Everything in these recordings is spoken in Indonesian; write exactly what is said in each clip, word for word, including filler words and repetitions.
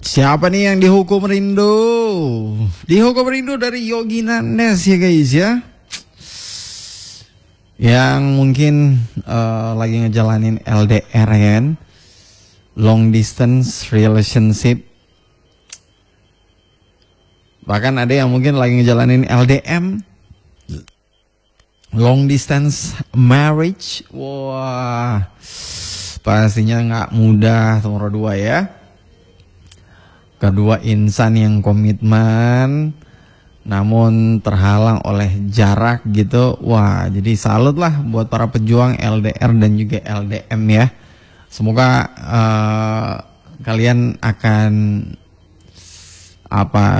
Siapa nih yang dihukum rindu? Dihukum rindu dari Yogi Nandes ya guys ya. Yang mungkin uh, lagi ngejalanin L D R kan, long distance relationship. Bahkan ada yang mungkin lagi ngejalanin L D M, long distance marriage. Wah, pastinya nggak mudah nomor dua ya. Kedua, insan yang komitmen namun terhalang oleh jarak gitu. Wah, jadi salut lah buat para pejuang L D R dan juga L D M ya. Semoga uh, kalian akan apa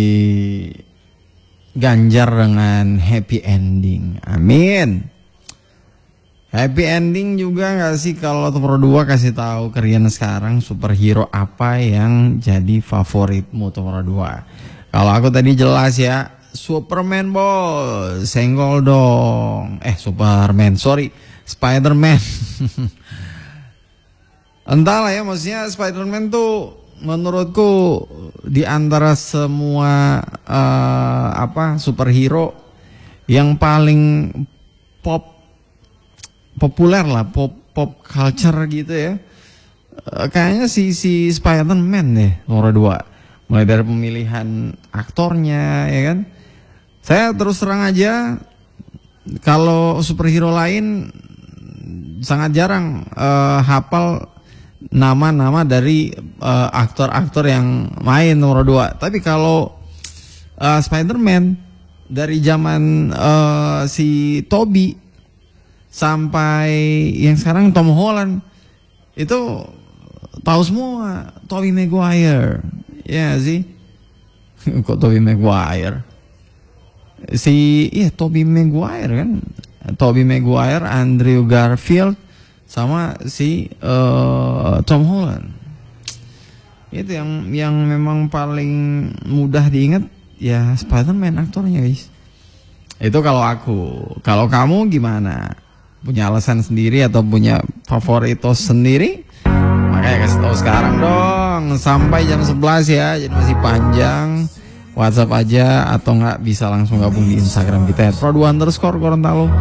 diganjar dengan happy ending. Amin. Happy ending juga gak sih kalau nomor dua kasih tahu kalian sekarang superhero apa yang jadi favoritmu nomor dua. Kalau aku tadi jelas ya, Superman bos, senggol dong. Eh Superman, sorry, Spiderman. Entahlah ya, maksudnya Spiderman tuh menurutku di antara semua uh, apa superhero yang paling pop populer lah, pop pop culture gitu ya. Uh, kayaknya si si Spider-Man deh nomor dua. Mulai dari pemilihan aktornya ya kan. Saya terus terang aja kalau superhero lain sangat jarang uh, hafal nama-nama dari uh, aktor-aktor yang main nomor dua. Tapi kalau uh, Spider-Man dari zaman uh, si Tobey sampai yang sekarang Tom Holland itu tahu semua. Tobey Maguire, ya sih. Kok Tobey Maguire? Si iya Tobey Maguire kan, Tobey Maguire, Andrew Garfield, sama si uh, Tom Holland. Itu yang yang memang paling mudah diingat ya, Spider-Man aktornya guys. Itu kalau aku. Kalau kamu gimana? Punya alasan sendiri atau punya favoritos sendiri? Makanya kasih tahu sekarang dong. Sampai jam sebelas ya, jadi masih panjang. WhatsApp aja atau nggak bisa langsung gabung di Instagram kita ya, pro dua underscore Gorontalo.